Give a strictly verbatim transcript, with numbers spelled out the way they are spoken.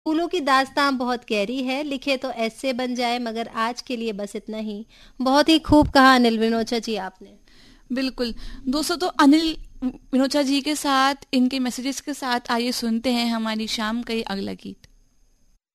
फूलों की दास्तां बहुत गहरी है, लिखे तो ऐसे बन जाए, मगर आज के लिए बस इतना ही। बहुत ही खूब कहा अनिल विनोचा जी आपने। बिल्कुल। दोस्तों, तो अनिल विनोचा जी के साथ, इनके मैसेजेस के साथ आइए सुनते हैं हमारी शाम का ये अगला गीत।